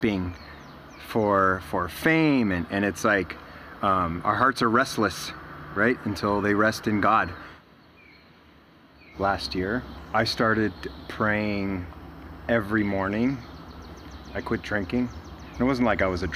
being for fame, and it's like our hearts are restless, right, until they rest in God. Last year, I started praying every morning. I quit drinking. It wasn't like I was a